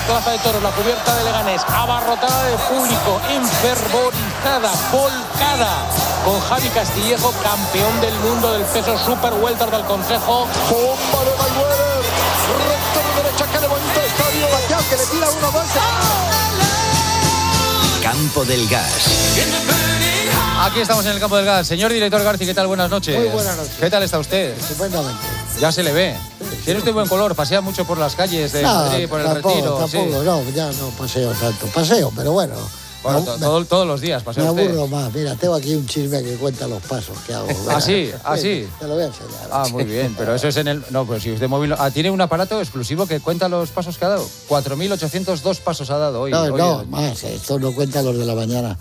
Plaza de Toros, la cubierta de Leganés, abarrotada de público, enfervorizada, volcada, con Javi Castillejo, campeón del mundo del peso super welter del Consejo. Bomba de Mayweather, recta de derecha que levanta el estadio, Pacquiao que le tira 1-2. Campo del Gas. Aquí estamos en el Campo del Gas. Señor director Garci, ¿qué tal? Buenas noches. Muy buenas noches. ¿Qué tal está usted? Estupendamente. Ya se le ve. Tiene usted buen color, pasea mucho por las calles de Madrid, por el Retiro. Tampoco, sí. no, ya no paseo tanto. Paseo, pero bueno. Bueno, todos los días pasea me usted. aburro más. Mira, tengo aquí un chisme que cuenta los pasos que hago. ¿Ah, sí? ¿Ah, sí? Te lo voy a enseñar. Ah, muy bien, pero eso es en el... No, pues si usted móvil... tiene un aparato exclusivo que cuenta los pasos que ha dado. 4.802 pasos ha dado hoy. No, más. Esto no cuenta los de la mañana.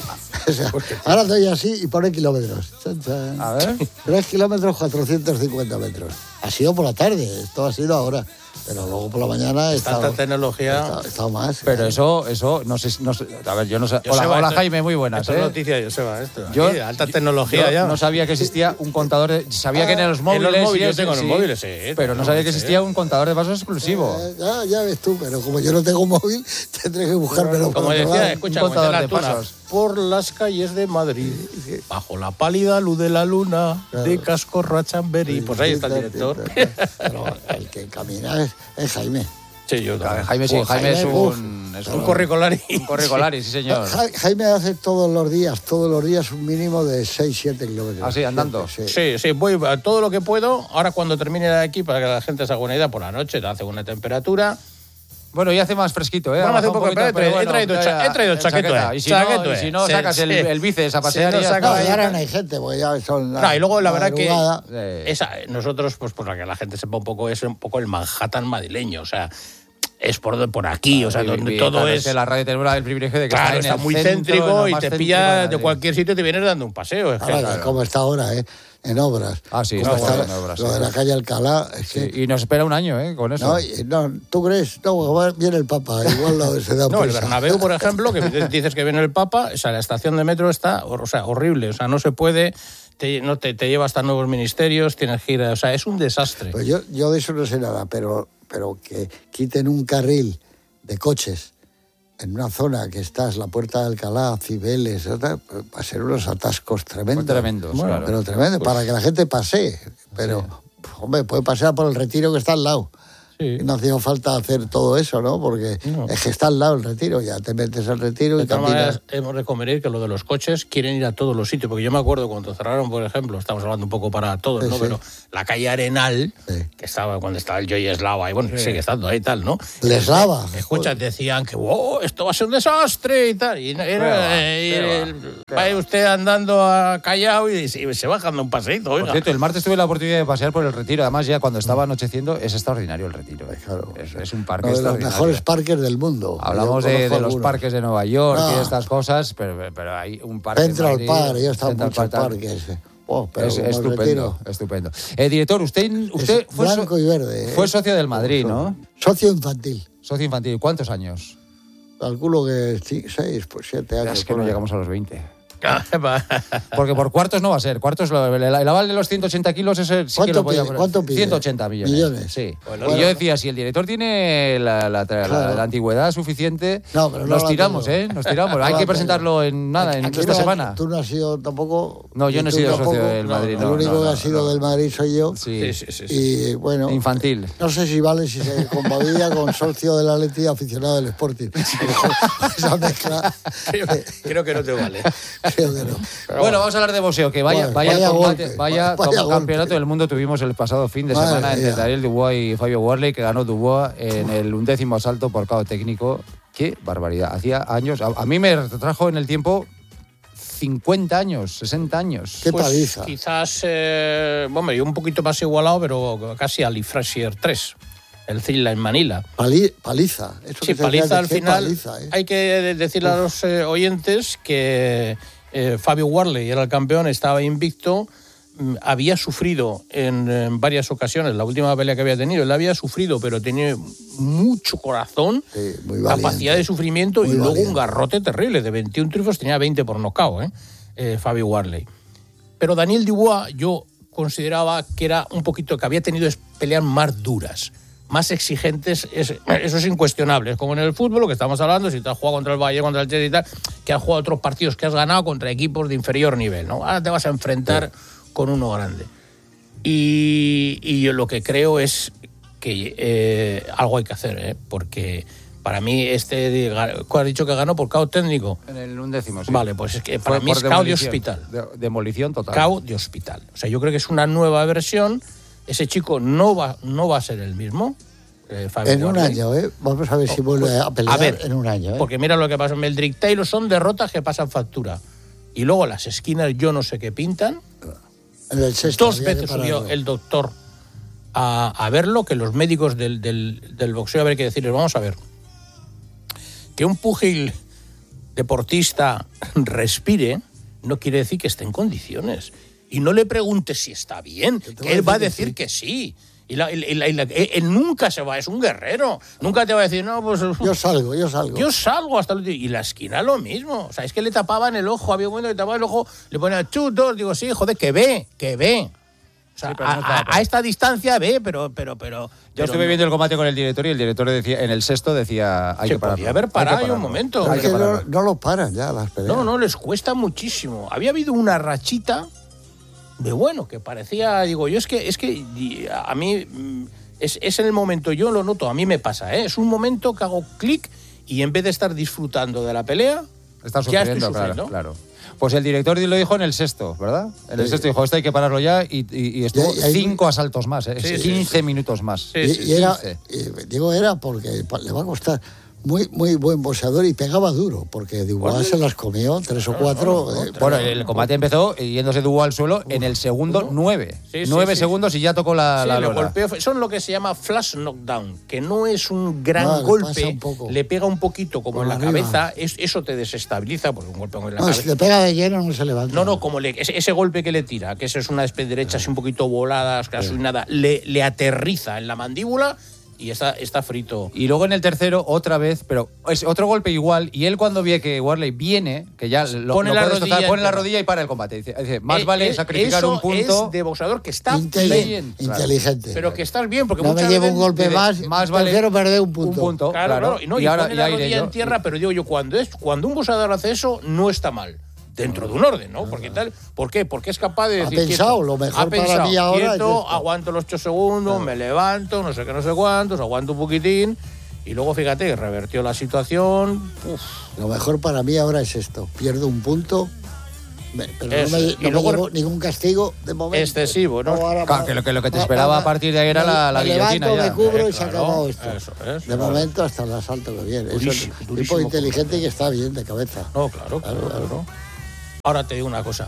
O sea, ahora doy así y pone kilómetros. Chan, chan. A ver. 3 kilómetros, 450 metros. Ha sido por la tarde, esto ha sido ahora. Pero luego por la mañana he estado... Tanta tecnología... He estado más. Pero eso, no sé... A ver, yo no sé... Hola, Jaime, muy buenas. Esto es noticia, Joseba, esto. Yo, aquí, alta tecnología yo ya. no sabía que existía un contador de... Sabía que en los móviles... En los móviles, sí, yo tengo en sí, los móviles, sí. Pero no sabía que existía un contador de pasos exclusivo. Ya ves tú, pero como yo no tengo móvil, tendré que buscármelo por Como otro decía, lado. escucha, Un contador como de decía la tuna, pasos. por las calles de Madrid, bajo la pálida luz de la luna, de Cascorro a Chamberí. Pues ahí está el director. Pero el que camina es Jaime. Sí, yo también. Jaime sí, Jaime es un corricolari. Un corricolari, sí, señor. Jaime hace todos los días un mínimo de 6-7 kilómetros. ¿Ah, sí, andando? Sí, voy a todo lo que puedo. Ahora cuando termine de aquí, para que la gente se haga una idea, por la noche te hace una temperatura. Bueno, y hace más fresquito, ¿eh? Bueno, hace un poco, poquito, pero he traído chaqueta. Y si no sacas el bíceps a pasear y ya está. Ahora no hay gente, porque ya son... Y luego la verdad que Sí. nosotros, pues para que la gente sepa un poco, es un poco el Manhattan madrileño, o sea, es por aquí, o sea, donde todo es... La radio tenemos el privilegio de que Claro, está está muy centro, céntrico y más te céntrico pilla de Madrid. cualquier sitio y te vienes dando un paseo. Es que, Ahora, como está ahora, en obras. Ah, sí, Como está está en obras, lo sí. de la calle Alcalá, es Sí, que... y nos espera un año, con eso. No, ¿tú crees? No, viene el Papa, igual se da No, el prisa. Bernabéu, por ejemplo, que dices que viene el Papa, o sea, la estación de metro está, o sea, horrible, o sea, no se puede, te lleva hasta nuevos ministerios, tienes que ir, o sea, es un desastre. Pues yo de eso no sé nada, pero que quiten un carril de coches en una zona que estás, la Puerta de Alcalá, Cibeles, va a ser unos atascos tremendos. Muy tremendos, claro. Pero tremendos, para que la gente pasee. Pero, hombre, puede pasear por el Retiro que está al lado. Sí. No hacía falta hacer todo eso, ¿no? Porque es que está al lado el Retiro, ya te metes al Retiro De y todas caminas. maneras, hemos de convenir que lo de los coches quieren ir a todos los sitios, porque yo me acuerdo cuando cerraron, por ejemplo, estamos hablando un poco para todos, Sí, ¿no? sí. Pero la calle Arenal, Sí. que estaba cuando estaba el Joy Eslava, y bueno, sigue estando ahí y tal, ¿no? Les lava. Escucha, decían que esto va a ser un desastre y tal. Y va usted andando a Callao y se va dando un paseíto, Por oiga. cierto, el martes tuve la oportunidad de pasear por el Retiro. Además, ya cuando estaba anocheciendo, es extraordinario el Retiro. Claro. Es un parque Uno de los extraordinario. mejores parques del mundo. Hablamos Yo de conozco los algunos. parques de Nueva York y Ah. estas cosas, pero hay un parque en Central Madrid, Park, yo he estado en Central muchos Park, parques. Pero Es como el estupendo, Retiro, estupendo. Director, usted es fue, blanco y verde. fue socio del Madrid, ¿no? Socio infantil. Socio infantil. ¿Cuántos años? Calculo que 6, pues 7 años. Es que no llegamos a los 20. Va. Porque por cuartos no va a ser. Cuartos, el aval de los 180 kilos, ese sí que lo podía poner. ¿Cuánto pide? 180 millones. Sí. Bueno, Y yo decía, si el director tiene la antigüedad suficiente, No, pero no nos la tiramos, tengo. Nos tiramos. Hay No que la presentarlo en nada, en Aquí esta no, semana. Tú no has sido tampoco. No, yo no he tú sido tampoco. socio del Madrid, El no, único no, que no, ha sido del Madrid soy yo. Sí. Sí. Y bueno. Infantil. No sé si vale si se con Badilla, con socio del Atleti y aficionado del Sporting. Esa mezcla. Creo que no te vale. Creo que no. Bueno, vamos a hablar de boxeo, que vaya Vaya combate, golpe, vaya vaya golpe. campeonato del mundo tuvimos el pasado fin de Madre semana entre mía. Daniel Dubois y Fabio Warley, que ganó Dubois en el 11º asalto por KO técnico. ¡Qué barbaridad! Hacía años, a mí me retrajo en el tiempo 50 años, 60 años. Qué Pues paliza. quizás, yo un poquito más igualado, pero casi Ali Frazier 3, el Thrilla en Manila. Paliza. Eso Sí, que te paliza decía, al qué final. paliza, Hay que decirle a los oyentes que Fabio Warley era el campeón, estaba invicto, había sufrido en varias ocasiones, la última pelea que había tenido, él había sufrido, pero tenía mucho corazón, Sí, muy capacidad valiente. de sufrimiento Muy y luego valiente. un garrote terrible, de 21 triunfos tenía 20 por nocaut, Fabio Warley. Pero Daniel Dubois yo consideraba que era un poquito, que había tenido peleas más duras. más exigentes, eso es incuestionable. Es como en el fútbol, lo que estamos hablando, si te has jugado contra el Bayern, contra el Chelsea y tal, que has jugado otros partidos que has ganado contra equipos de inferior nivel, ¿no? Ahora te vas a enfrentar con uno grande. Y yo lo que creo es que algo hay que hacer, porque para mí ¿cuál has dicho que ganó por KO técnico? En el 11º, sí. Vale, pues es que para mí es KO de hospital. Demolición total. KO de hospital. O sea, yo creo que es una nueva versión. Ese chico no va a ser el mismo. En un año, vamos a ver si vuelve a pelear en un año. Porque mira lo que pasa en Meldrick Taylor, son derrotas que pasan factura. Y luego las esquinas yo no sé qué pintan. En el sexto, 2 veces subió el doctor a verlo, que los médicos del boxeo, a ver qué decirles. Vamos a ver. Que un púgil deportista respire no quiere decir que esté en condiciones. Y no le preguntes si está bien, que él va a decir que sí. Él nunca se va, es un guerrero. Nunca te va a decir, no, pues... Yo salgo. Yo salgo hasta el último. Y la esquina lo mismo. O sea, es que le tapaban el ojo, había un momento que tapaban el ojo, le ponían 2, 2, digo, sí, joder, que ve. O sea, sí, a esta distancia ve, pero yo estuve viendo el combate con el director y el director decía, en el sexto decía, hay que pararlo. Podía haber parado un momento. Es que no lo paran ya las peleas. No, les cuesta muchísimo. Había habido una rachita de bueno, que parecía, digo, yo es que a mí es en el momento, yo lo noto, a mí me pasa, es un momento que hago clic y en vez de estar disfrutando de la pelea, estás ya estoy sufriendo, sufriendo. Claro. Pues el director lo dijo en el sexto, ¿verdad? En el sexto dijo, esto hay que pararlo ya y estuvo 5 asaltos más, 15 minutos más. Era porque le va a costar. Muy buen boxeador y pegaba duro, porque Dubois se las comió 3 o 4. Bueno, el combate empezó yéndose Dubois al suelo en el segundo 9. 9 segundos y ya tocó la lona. Son lo que se llama flash knockdown, que no es un gran golpe, le pega un poquito como en la cabeza, eso te desestabiliza, porque un golpe en la cabeza. Si le pega de lleno no se levanta. No, como ese golpe que le tira, que esa es una especie derecha así un poquito volada, casi nada, le aterriza en la mandíbula. Y está frito. Y luego en el tercero, otra vez, pero es otro golpe igual. Y él cuando ve que Warley viene, que ya pone la rodilla y para el combate. Dice más vale sacrificar un punto. Eso es de boxeador que está bien. Inteligente. Pero que estás bien, porque no muchas me llevo veces un golpe más vale prefiero perder un punto. Claro. Y pone la rodilla en tierra, pero digo yo, cuando un boxeador hace eso, no está mal. Dentro de un orden, ¿no? Porque ¿por qué? Porque es capaz de decir... Ha pensado, lo mejor para mí ahora quieto, aguanto los 8 segundos, me levanto, no sé cuántos, aguanto un poquitín, y luego, fíjate, revertió la situación. Lo mejor para mí ahora es esto. Pierdo un punto, pero no me llevo ningún castigo de momento. Excesivo, ¿no? Claro, que lo que te esperaba a partir de ahí era la guillotina. Me cubro y se ha acabado esto. Eso es. De momento hasta el asalto que viene. Es un tipo inteligente y que está bien de cabeza. No, claro. Ahora te digo una cosa.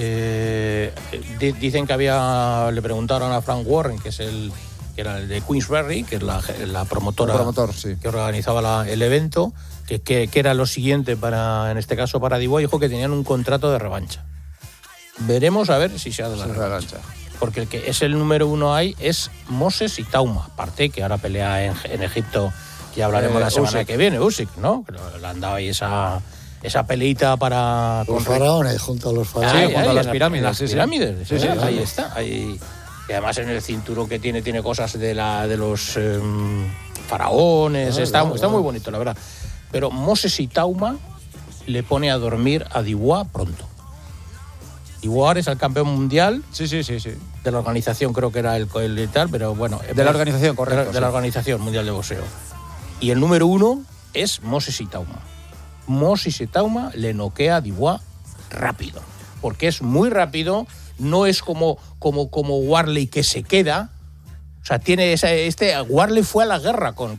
Dicen que le preguntaron a Frank Warren, que era el de Queensberry, que es la promotora que organizaba el evento, que era lo siguiente en este caso para Dubois, dijo que tenían un contrato de revancha. Veremos a ver si se ha dado la revancha. Porque el que es el número 1 ahí es Moses y Tauma. Aparte que ahora pelea en Egipto, ya hablaremos la semana que viene, Usyk, ¿no? Le han dado ahí esa peleita para... Los faraones, junto a los faraones. Junto a las pirámides. Pirámides. Ahí está. Y además en el cinturón que tiene cosas de los faraones. Está muy bonito, la verdad. Pero Moses y Tauma le pone a dormir a Dubois pronto. Dubois es el campeón mundial. Sí. De la organización, creo que era el tal, pero bueno. De la organización, correcto. De la Organización Mundial de Boxeo. Y el número 1 es Moses y Tauma. Moses y Tauma le noquea a Dubois rápido, porque es muy rápido, no es como Warley que se queda, o sea, tiene Warley fue a la guerra con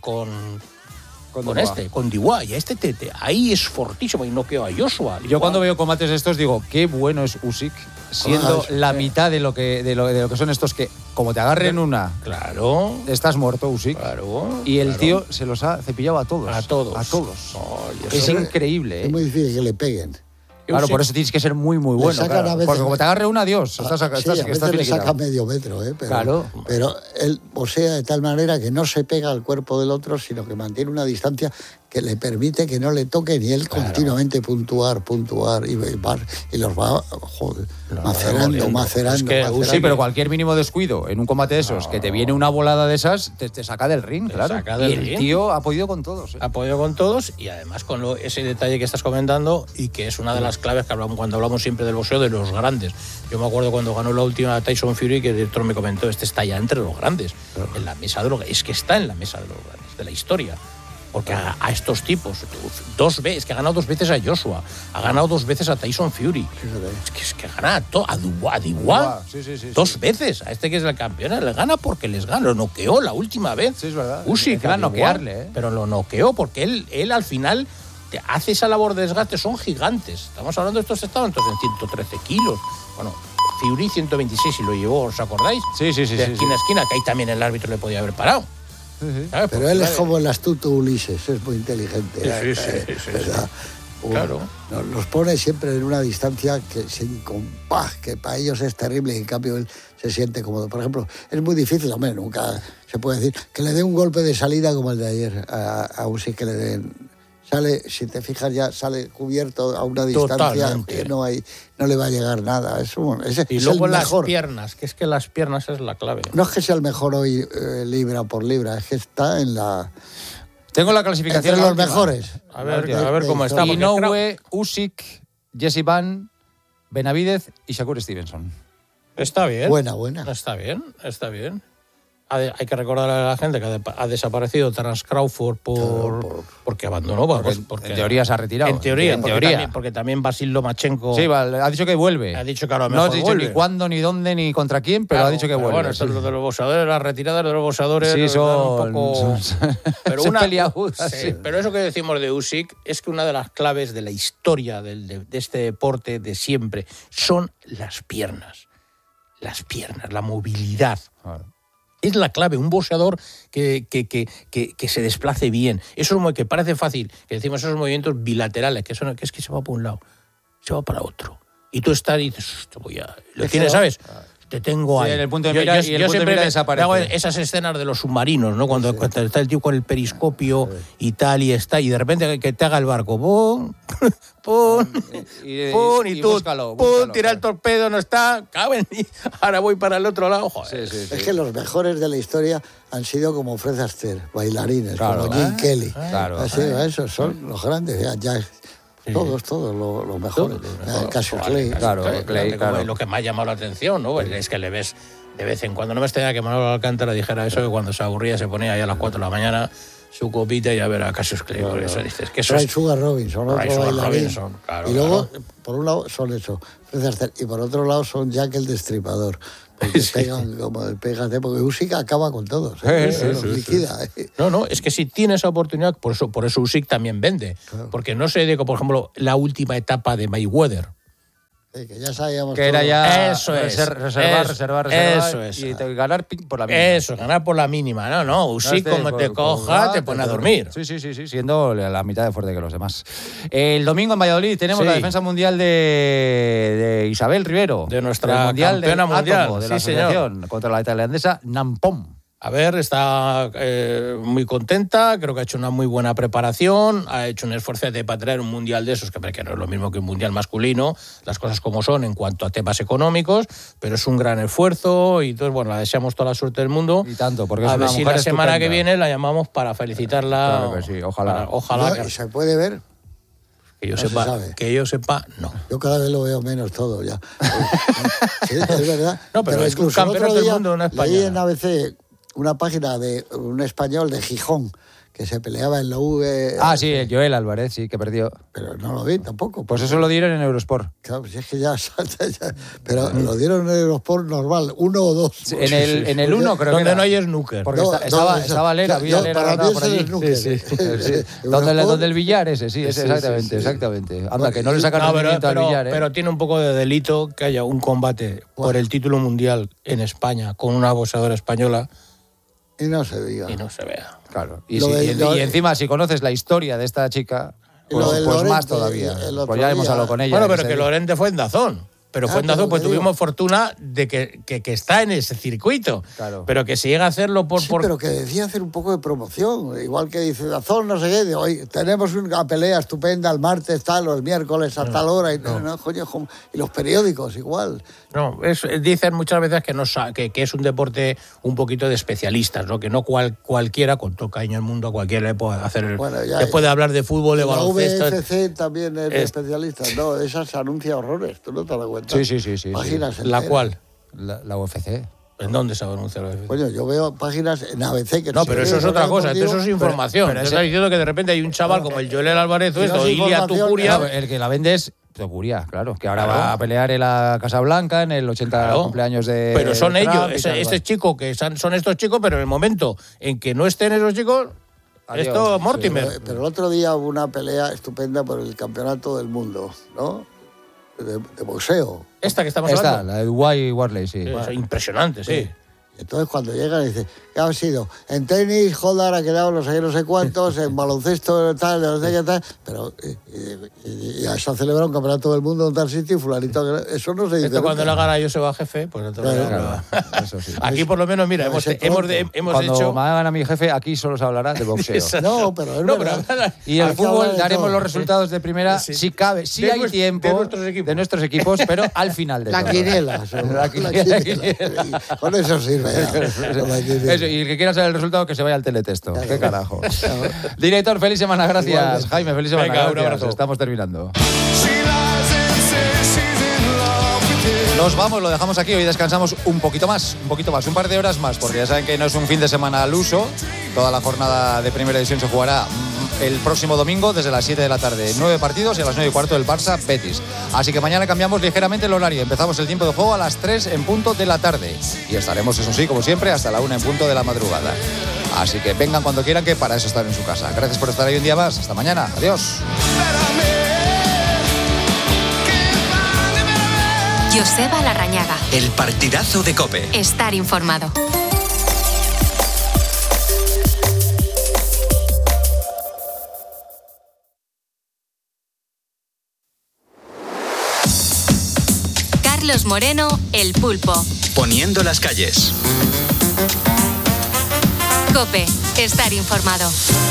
Dubois, y ahí es fortísimo y noqueó a Joshua. Yo cuando veo combates de estos digo, qué bueno es Usyk, siendo la mitad de lo que son estos que, como te agarren una, claro, estás muerto, Usyk. Claro, y el tío se los ha cepillado a todos. Es increíble. Es muy difícil que le peguen. Claro, por eso tienes que ser muy bueno. Porque como te agarre una, Dios, estás le saca medio metro, pero él posea de tal manera que no se pega al cuerpo del otro, sino que mantiene una distancia que le permite que no le toquen y él continuamente puntuar y los va macerando. Sí, pero cualquier mínimo descuido en un combate de esos, que te viene una volada de esas, te saca del ring, claro. Y el tío ha podido con todos. Ha podido con todos y además con ese detalle que estás comentando y que es una de las claves que hablamos cuando hablamos siempre del boxeo de los grandes. Yo me acuerdo cuando ganó la última Tyson Fury que el director me comentó, está ya entre los grandes, en la mesa de los, es que está en la mesa de los grandes, de la historia. Porque a estos tipos, 2 veces, que ha ganado 2 veces a Joshua, ha ganado 2 veces a Tyson Fury. Es que gana a Dubois, 2 veces. A este que es el campeón, le gana porque les gana. Lo noqueó la última vez. Sí, es verdad. Usyk va a noquearle. Pero lo noqueó porque él al final te hace esa labor de desgaste. Son gigantes. Estamos hablando de estos estados entonces en 113 kilos. Bueno, Fury 126 y lo llevó, ¿os acordáis? Sí. De esquina a esquina, que ahí también el árbitro le podía haber parado. ¿Sabes? Pero él es como el astuto Ulises, es muy inteligente. Sí. ¿Verdad? Claro. Los pone siempre en una distancia que sin compás, que para ellos es terrible y en cambio él se siente cómodo. Por ejemplo, es muy difícil, hombre, nunca se puede decir que le dé un golpe de salida como el de ayer a Usyk, que le den. Sale, si te fijas, ya sale cubierto a una distancia Totalmente. que no le va a llegar nada. Y luego las piernas, que es que las piernas es la clave. No es que sea el mejor hoy libra por libra, es que está en la... Tengo la clasificación. Entre los mejores. A ver cómo está. Inoue, Usyk, Jesse Van, Benavidez y Shakur Stevenson. Está bien. Buena. Está bien. Hay que recordar a la gente que ha desaparecido Terence Crawford porque abandonó. Porque en teoría se ha retirado. En teoría. Porque también Vasil Lomachenko... Sí, ha dicho que vuelve. Ha dicho que a lo mejor no ha dicho vuelve. ni cuándo, ni dónde, ni contra quién, pero ha dicho que vuelve. Bueno, eso es lo de los boxeadores, las retiradas de los boxeadores... Sí, son un poco... Pero son peliagudas. Sí, pero eso que decimos de Usyk es que una de las claves de la historia de este deporte de siempre son las piernas. Las piernas, la movilidad. Claro. Es la clave, un boxeador que se desplace bien. Eso es que parece fácil, que decimos esos movimientos bilaterales, que es que se va por un lado, se va para otro. Y tú estás y dices, lo tienes, ¿sabes? Te tengo ahí. En el punto de mira, yo siempre desaparece. Hago esas escenas de los submarinos, ¿no? Cuando está el tío con el periscopio y tal, y de repente que te haga el barco, ¡pum! Y tú, búscalo, tira el torpedo, no está, caben, y ahora voy para el otro lado. Joder. Sí. Es que los mejores de la historia han sido como Fred Astaire, bailarines, como Jim Kelly. Claro. Así, esos son los grandes, ya todos los mejores. Cassius Clay. Claro. Lo que me ha llamado la atención, ¿no? Es que le ves de vez en cuando. No me extraña que Manolo Alcántara dijera eso, que cuando se aburría se ponía ahí a las 4 de la mañana su copita y a ver a Cassius Clay. Por eso dices que eso Ray Sugar Robinson, otro bailarín. Claro, y luego, por un lado, son eso, Fred Astaire, y por otro lado son Jack el Destripador. Porque pegan como el pégate, porque Usyk acaba con todos. Los liquida. No, es que si tiene esa oportunidad, por eso Usyk también vende. Claro. Porque no se dedica, por ejemplo, la última etapa de Mayweather. Sí, que ya sabíamos que era ya reservar. Eso es. Y ganar por la mínima. Eso, ganar por la mínima. No, Usyk como te coja, te pone a dormir. Sí, siendo la mitad de fuerte que los demás. El domingo en Valladolid tenemos la defensa mundial de Isabel Rivero. De nuestra campeona mundial. De la asociación contra la tailandesa Nampom. A ver, está muy contenta, creo que ha hecho una muy buena preparación, ha hecho un esfuerzo para traer un mundial de esos, que no es lo mismo que un mundial masculino, las cosas como son en cuanto a temas económicos, pero es un gran esfuerzo y entonces, bueno, la deseamos toda la suerte del mundo. Y tanto, porque es a una ver si mujer la semana estupenda. que viene la llamamos para felicitarla. Claro que sí, ojalá. ¿Y se puede ver? Que yo sepa, no. Yo cada vez lo veo menos todo ya. Sí, es verdad. No, pero es un campeonato del mundo, una española. Leí en ABC una página de un español de Gijón que se peleaba en la V. Sí, el Joel Álvarez, sí, que perdió. Pero no lo vi tampoco. Pues eso lo dieron en Eurosport. Claro, si es que ya salta ya. Pero lo dieron en Eurosport normal, 1 o 2. Sí, en el 1 creo que donde era. no hay snooker. Porque estaba Lera, había Lera para mí por es el allí. snooker. Sí. Donde el billar ese, sí, exactamente. Anda, que no le sacan rendimiento al billar. Pero tiene un poco de delito que haya un combate por el título mundial en España con una boxeadora española. Y no se diga. Y no se vea. Claro. Y encima, si conoces la historia de esta chica, pues más todavía. Pues ya hemos hablado con ella. Bueno, pero que Lorente fue en Dazón. pero Fuendazo pues tuvimos fortuna de que está en ese circuito. Claro. Pero que se llega a hacerlo por... Pero que decía hacer un poco de promoción. Igual que dice Dazón, no sé qué, de hoy tenemos una pelea estupenda el martes, tal, o el miércoles a tal hora. Y, y los periódicos igual. No, dicen muchas veces que es un deporte un poquito de especialistas, ¿no? Que no cualquiera, con todo cariño el mundo, a cualquiera le puede hacer... que puede hablar de fútbol, de baloncesto... La VFC también es especialista. No, esa se anuncia horrores. ¿Tú no te das cuenta? Sí. Páginas ¿La cual? La UFC. ¿En dónde se anuncia la UFC? Coño, yo veo páginas en ABC que... No, pero eso es otra cosa, eso es información. Pero está diciendo que de repente hay un chaval como el Joel Álvarez o Ilia Tupuria... El que la vende es Tupuria, claro, que ahora va a pelear en la Casa Blanca en el 80 cumpleaños de... Pero son Trump ellos, este chico, que son estos chicos, pero en el momento en que no estén esos chicos... Adiós. Esto, Mortimer. Pero el otro día hubo una pelea estupenda por el campeonato del mundo, ¿no? De boxeo. Esta que estamos hablando. La de Uruguay Warley, sí. Impresionante, sí. Entonces cuando llegan dicen, ¿qué ha sido? En tenis, Hodar ha quedado no sé cuántos, en baloncesto tal, no sé qué tal, pero ya se ha celebrado un campeonato del mundo en tal sitio y fulanito, eso no se dice. Esto cuando la gana Joseba Jefe, pues entonces... Claro. Eso sí. Aquí por lo menos, mira, hemos cuando hecho... me hagan a mi jefe, aquí solo se hablará de boxeo. No, pero es verdad. Y el fútbol daremos los resultados de primera, si cabe, si hay tiempo, de nuestros equipos, pero al final de la quiniela. La quiniela. Con eso sirve. Eso, y el que quiera saber el resultado, que se vaya al teletexto. ¿Qué carajo? Director, feliz semana, gracias. Jaime, feliz semana. Venga, un abrazo. Estamos terminando. Nos vamos, lo dejamos aquí. Hoy descansamos un poquito más, un par de horas más, porque ya saben que no es un fin de semana al uso. Toda la jornada de Primera División se jugará el próximo domingo desde las 7 de la tarde. 9 partidos y a las 9:15 del Barça Betis. Así que mañana cambiamos ligeramente el horario. Empezamos el tiempo de juego a las 3 en punto de la tarde. Y estaremos, eso sí, como siempre, hasta la 1 en punto de la madrugada. Así que vengan cuando quieran, que para eso están en su casa. Gracias por estar ahí un día más. Hasta mañana. Adiós. Joseba Larrañaga. El partidazo de COPE. Estar informado. Carlos Moreno, El Pulpo. Poniendo las calles. COPE. Estar informado.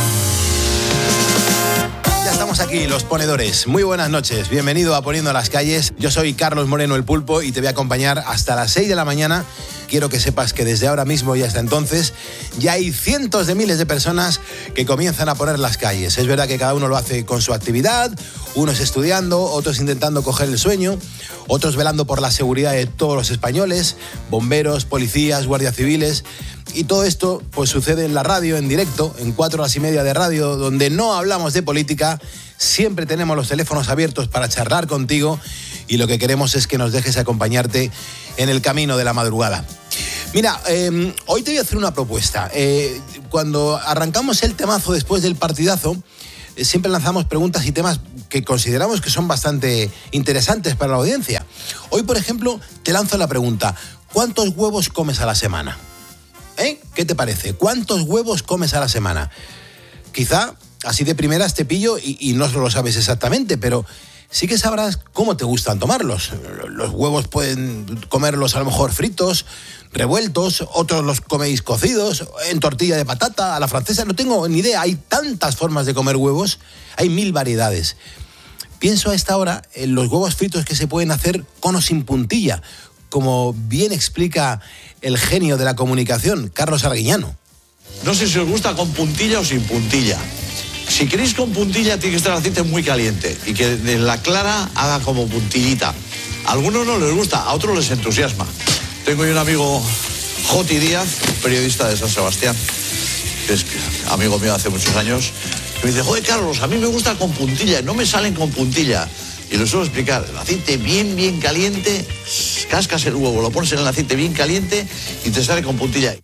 Ya estamos aquí, los ponedores. Muy buenas noches. Bienvenido a Poniendo las Calles. Yo soy Carlos Moreno, El Pulpo, y te voy a acompañar hasta las 6 de la mañana. Quiero que sepas que desde ahora mismo y hasta entonces ya hay cientos de miles de personas que comienzan a poner las calles. Es verdad que cada uno lo hace con su actividad, unos estudiando, otros intentando coger el sueño, otros velando por la seguridad de todos los españoles, bomberos, policías, guardias civiles. Y todo esto pues sucede en la radio, en directo, en 4 horas y media de radio, donde no hablamos de política. Siempre tenemos los teléfonos abiertos para charlar contigo y lo que queremos es que nos dejes acompañarte en el camino de la madrugada. Mira, hoy te voy a hacer una propuesta. Cuando arrancamos el temazo después del partidazo, siempre lanzamos preguntas y temas que consideramos que son bastante interesantes para la audiencia. Hoy, por ejemplo, te lanzo la pregunta: ¿cuántos huevos comes a la semana? ¿Qué te parece? ¿Cuántos huevos comes a la semana? Quizá así de primeras te pillo y no lo sabes exactamente, pero sí que sabrás cómo te gustan tomarlos. Los huevos pueden comerlos a lo mejor fritos, revueltos, otros los coméis cocidos, en tortilla de patata, a la francesa, no tengo ni idea. Hay tantas formas de comer huevos, hay 1000 variedades. Pienso a esta hora en los huevos fritos que se pueden hacer con o sin puntilla, como bien explica el genio de la comunicación, Carlos Arguiñano. No sé si os gusta con puntilla o sin puntilla. Si queréis con puntilla, tiene que estar el aceite muy caliente y que de la clara haga como puntillita. A algunos no les gusta, a otros les entusiasma. Tengo yo un amigo, Joti Díaz, periodista de San Sebastián, que es amigo mío hace muchos años, que me dice: joder, Carlos, a mí me gusta con puntilla, no me salen con puntilla. Y lo suelo explicar: el aceite bien caliente, cascas el huevo, lo pones en el aceite bien caliente y te sale con puntilla.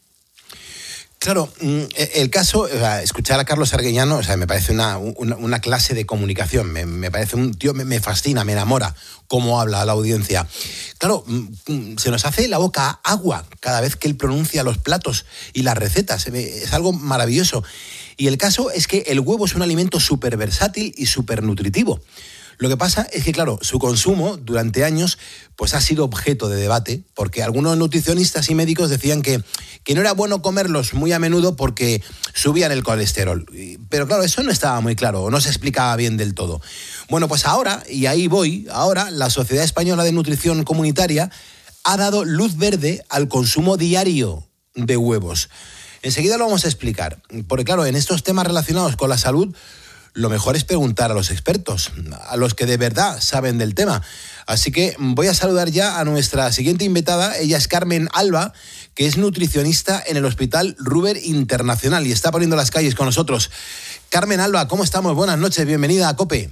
Claro, el caso, escuchar a Carlos Arguiñano, me parece una clase de comunicación, me parece un tío, me fascina, me enamora cómo habla a la audiencia. Claro, se nos hace la boca agua cada vez que él pronuncia los platos y las recetas, es algo maravilloso. Y el caso es que el huevo es un alimento súper versátil y súper nutritivo. Lo que pasa es que, claro, su consumo durante años pues ha sido objeto de debate, porque algunos nutricionistas y médicos decían que no era bueno comerlos muy a menudo porque subían el colesterol. Pero claro, eso no estaba muy claro, o no se explicaba bien del todo. Bueno, pues ahora, y ahí voy, ahora la Sociedad Española de Nutrición Comunitaria ha dado luz verde al consumo diario de huevos. Enseguida lo vamos a explicar, porque claro, en estos temas relacionados con la salud, lo mejor es preguntar a los expertos, a los que de verdad saben del tema. Así que voy a saludar ya a nuestra siguiente invitada. Ella es Carmen Alba, que es nutricionista en el Hospital Ruber Internacional y está poniendo las calles con nosotros. Carmen Alba, ¿cómo estamos? Buenas noches, bienvenida a COPE.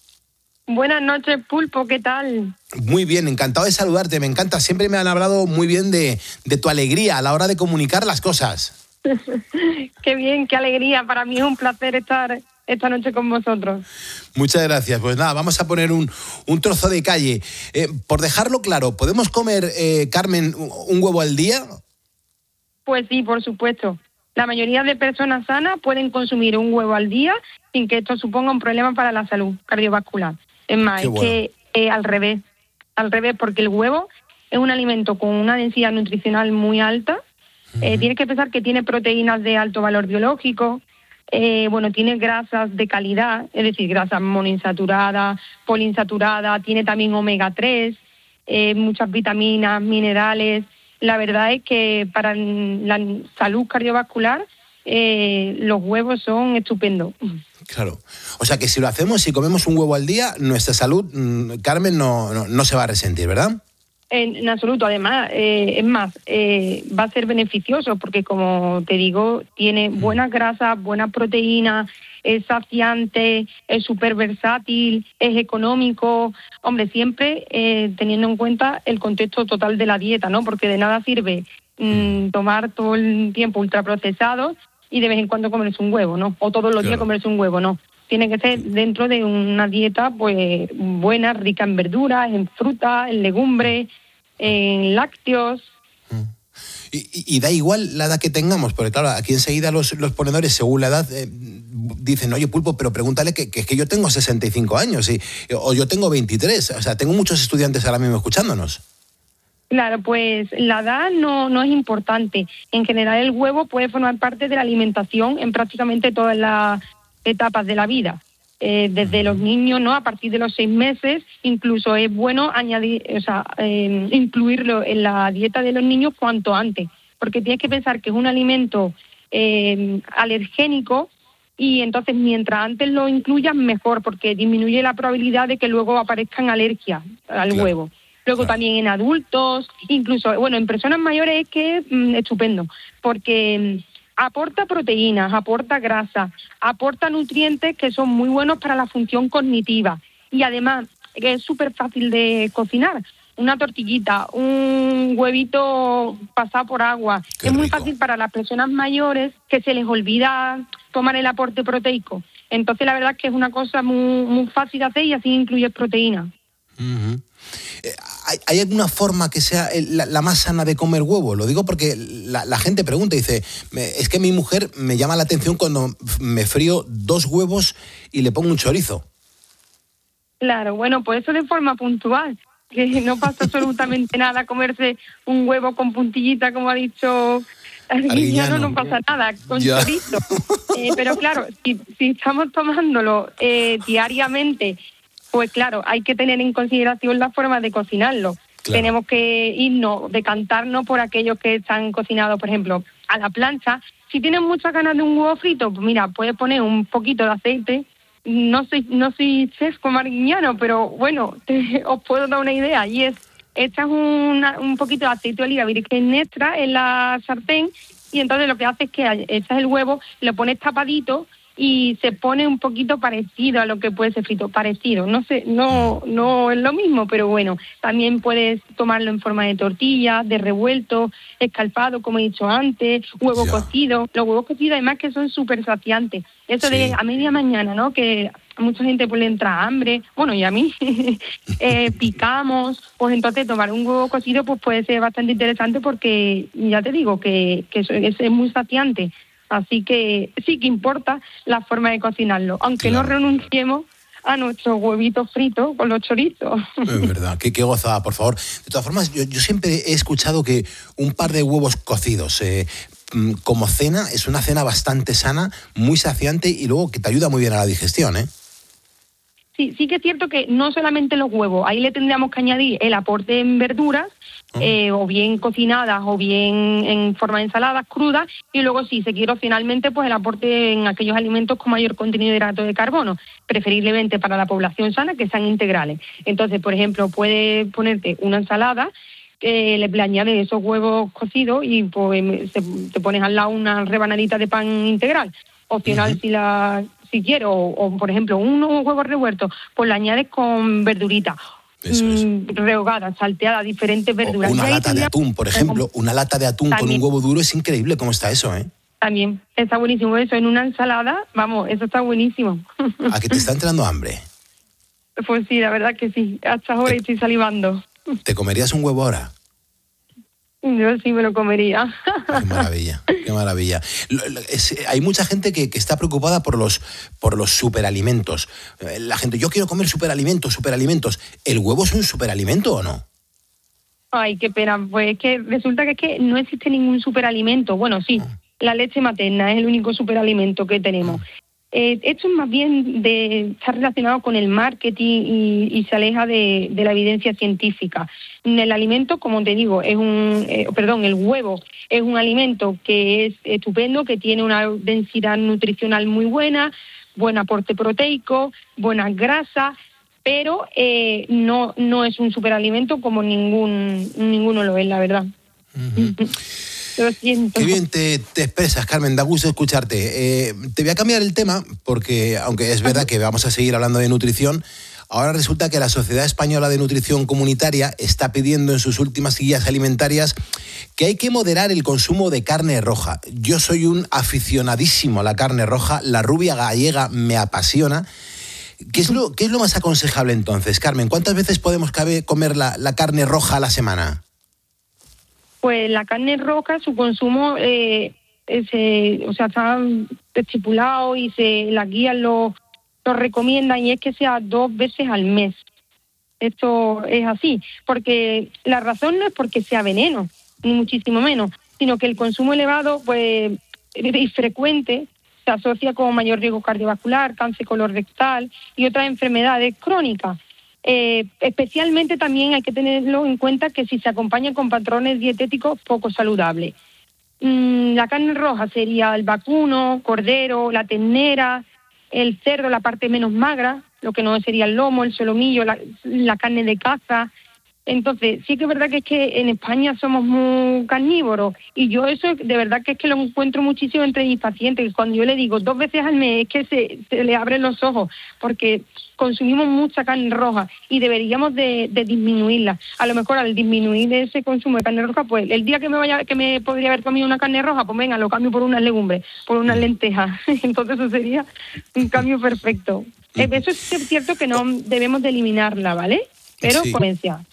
Buenas noches, Pulpo, ¿qué tal? Muy bien, encantado de saludarte, me encanta. Siempre me han hablado muy bien de tu alegría a la hora de comunicar las cosas. Qué bien, qué alegría. Para mí es un placer estar esta noche con vosotros. Muchas gracias. Pues nada, vamos a poner un trozo de calle. Por dejarlo claro, ¿podemos comer, Carmen, un huevo al día? Pues sí, por supuesto. La mayoría de personas sanas pueden consumir un huevo al día sin que esto suponga un problema para la salud cardiovascular. Es más, bueno. Es que al revés, porque el huevo es un alimento con una densidad nutricional muy alta. Tienes que pensar que tiene proteínas de alto valor biológico, tiene grasas de calidad, es decir, grasas monoinsaturadas, poliinsaturadas, tiene también omega 3, muchas vitaminas, minerales. La verdad es que para la salud cardiovascular los huevos son estupendos. Claro. O sea que si lo hacemos, si comemos un huevo al día, nuestra salud, Carmen, no se va a resentir, ¿verdad? En absoluto. Además, es más, va a ser beneficioso porque, como te digo, tiene buenas grasas, buenas proteínas, es saciante, es súper versátil, es económico. Hombre, siempre teniendo en cuenta el contexto total de la dieta, ¿no? Porque de nada sirve tomar todo el tiempo ultraprocesados y de vez en cuando comerse un huevo, ¿no? O todos los días comerse un huevo, ¿no? Tiene que ser dentro de una dieta pues buena, rica en verduras, en frutas, en legumbres, en lácteos. Y da igual la edad que tengamos, porque claro, aquí enseguida los ponedores, según la edad, dicen, oye, Pulpo, pero pregúntale que es que yo tengo 65 años o yo tengo 23. O sea, tengo muchos estudiantes ahora mismo escuchándonos. Claro, pues la edad no es importante. En general, el huevo puede formar parte de la alimentación en prácticamente todas las etapas de la vida. Desde los niños, ¿no? A partir de los 6 meses, incluso es bueno añadir, incluirlo en la dieta de los niños cuanto antes, porque tienes que pensar que es un alimento alergénico y entonces mientras antes lo incluyas mejor, porque disminuye la probabilidad de que luego aparezcan alergias al huevo. Luego también en adultos, incluso, en personas mayores es que es estupendo, porque aporta proteínas, aporta grasa, aporta nutrientes que son muy buenos para la función cognitiva y además es súper fácil de cocinar. Una tortillita, un huevito pasado por agua. Qué es muy rico. Fácil para las personas mayores que se les olvida tomar el aporte proteico. Entonces la verdad es que es una cosa muy, muy fácil de hacer y así incluyes proteínas. ¿Hay alguna forma que sea la más sana de comer huevo? Lo digo porque la gente pregunta y dice, es que mi mujer me llama la atención cuando me frío 2 huevos y le pongo un chorizo. Claro, pues eso de forma puntual, que no pasa absolutamente nada comerse un huevo con puntillita, como ha dicho Arguiñano, no pasa nada, con chorizo. Pero claro, si estamos tomándolo diariamente, pues claro, hay que tener en consideración la forma de cocinarlo. Claro. Tenemos que decantarnos por aquellos que están cocinados, por ejemplo, a la plancha. Si tienes muchas ganas de un huevo frito, pues mira, puedes poner un poquito de aceite. No soy chef como Arguiñano, pero os puedo dar una idea. Y echas un poquito de aceite de oliva virgen extra en la sartén y entonces lo que haces es que echas el huevo, lo pones tapadito y se pone un poquito parecido a lo que puede ser frito, parecido. No sé, no es lo mismo, pero también puedes tomarlo en forma de tortilla, de revuelto, escalfado, como he dicho antes, huevo cocido. Los huevos cocidos además que son súper saciantes. Eso de a media mañana, ¿no? Que a mucha gente pues le entra hambre, y a mí picamos, pues entonces tomar un huevo cocido pues puede ser bastante interesante porque ya te digo que es muy saciante. Así que sí que importa la forma de cocinarlo, aunque no renunciemos a nuestros huevitos fritos con los chorizos. Es verdad, qué gozada, por favor. De todas formas, yo siempre he escuchado que un par de huevos cocidos como cena es una cena bastante sana, muy saciante y luego que te ayuda muy bien a la digestión, ¿eh? Sí que es cierto que no solamente los huevos, ahí le tendríamos que añadir el aporte en verduras, o bien cocinadas o bien en forma de ensaladas crudas, y luego si se quiere opcionalmente pues el aporte en aquellos alimentos con mayor contenido de hidratos de carbono, preferiblemente para la población sana que sean integrales. Entonces, por ejemplo, puedes ponerte una ensalada, le añades esos huevos cocidos y pues te pones al lado una rebanadita de pan integral. Opcional si quieres, o por ejemplo unos huevos revueltos, pues lo añades con verduritas rehogadas, salteadas, diferentes verduras. O una lata de atún, por ejemplo, una lata de atún también, con un huevo duro, es increíble cómo está eso, ¿eh? También, está buenísimo eso, en una ensalada, vamos, eso está buenísimo. ¿A que te está entrando hambre? Pues sí, la verdad que sí, hasta ahora estoy salivando. ¿Te comerías un huevo ahora? Yo sí me lo comería. Qué maravilla, qué maravilla. Hay mucha gente que está preocupada por los superalimentos. La gente, yo quiero comer superalimentos. ¿El huevo es un superalimento o no? Ay, qué pena. Pues es que resulta que es que no existe ningún superalimento. Bueno, sí, la leche materna es el único superalimento que tenemos. Esto es más bien está relacionado con el marketing y se aleja de la evidencia científica. El alimento, como te digo, el huevo es un alimento que es estupendo, que tiene una densidad nutricional muy buena, buen aporte proteico, buenas grasas, pero no es un superalimento como ninguno lo es, la verdad. Lo siento. Qué bien te expresas, Carmen, da gusto escucharte. Te voy a cambiar el tema porque, aunque es verdad que vamos a seguir hablando de nutrición, ahora resulta que la Sociedad Española de Nutrición Comunitaria está pidiendo en sus últimas guías alimentarias que hay que moderar el consumo de carne roja. Yo soy un aficionadísimo a la carne roja, la rubia gallega me apasiona. ¿Qué es lo más aconsejable entonces, Carmen? ¿Cuántas veces podemos comer la carne roja a la semana? Pues la carne roja, su consumo está estipulado y las guías lo recomiendan, y es que sea 2 veces al mes. Esto es así, porque la razón no es porque sea veneno, ni muchísimo menos, sino que el consumo elevado pues y frecuente se asocia con mayor riesgo cardiovascular, cáncer colorectal y otras enfermedades crónicas. Especialmente también hay que tenerlo en cuenta que si se acompaña con patrones dietéticos poco saludables. La carne roja sería el vacuno, cordero, la ternera, el cerdo, la parte menos magra, lo que no sería el lomo, el solomillo, la carne de caza. Entonces, sí que es verdad que es que en España somos muy carnívoros, y yo eso de verdad que es que lo encuentro muchísimo entre mis pacientes, que cuando yo le digo 2 veces al mes es que se le abren los ojos, porque consumimos mucha carne roja y deberíamos de disminuirla. A lo mejor al disminuir ese consumo de carne roja, pues el día que me podría haber comido una carne roja, pues venga, lo cambio por unas legumbres, por unas lentejas. Entonces eso sería un cambio perfecto. Eso es cierto que no debemos de eliminarla, ¿vale? Pero sí. potencia.